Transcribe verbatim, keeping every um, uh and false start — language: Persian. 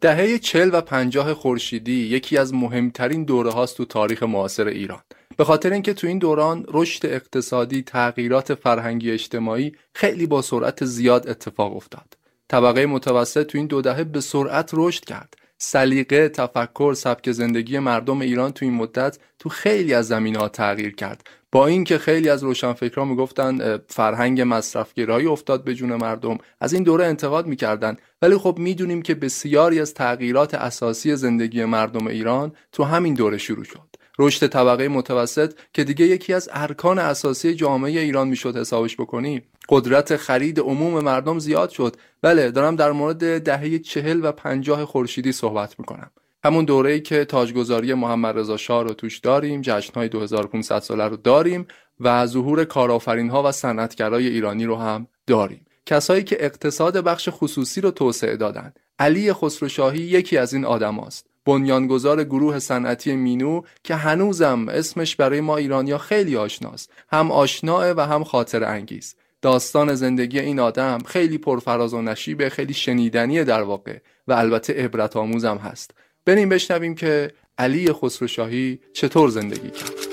دهه چهل و پنجاه خورشیدی یکی از مهمترین دوره هاست تو تاریخ معاصر ایران. به خاطر اینکه تو این دوران رشد اقتصادی، تغییرات فرهنگی اجتماعی خیلی با سرعت زیاد اتفاق افتاد. طبقه متوسط تو این دو دهه به سرعت رشد کرد. سلیقه، تفکر، سبک زندگی مردم ایران تو این مدت تو خیلی از زمینه‌ها تغییر کرد. با اینکه خیلی از روشنفکران میگفتن فرهنگ مصرفگرایی افتاد به جون مردم، از این دوره انتقاد میکردن، ولی خب میدونیم که بسیاری از تغییرات اساسی زندگی مردم ایران تو همین دوره شروع شد. رشد طبقه متوسط که دیگه یکی از ارکان اساسی جامعه ایران میشد حسابش بکنی. قدرت خرید عموم مردم زیاد شد. بله، دارم در مورد دهه چهل و پنجاه خورشیدی صحبت میکنم. همون دوره‌ای که تاجگذاری محمد رضا شاه رو توش داریم، جشن‌های دو هزار و پانصد ساله رو داریم و ظهور کارآفرین‌ها و صنعتگرای ایرانی رو هم داریم. کسایی که اقتصاد بخش خصوصی رو توسعه دادن. علی خسروشاهی یکی از این آدماست. بنیانگذار گروه صنعتی مینو که هنوزم اسمش برای ما ایرانی‌ها خیلی آشناست. هم آشناه و هم خاطر انگیز. داستان زندگی این آدم خیلی پرفراز و نشیبه، خیلی شنیدنیه در واقع و البته عبرت آموزم هست. بریم بشنویم که علی خسروشاهی چطور زندگی کرد.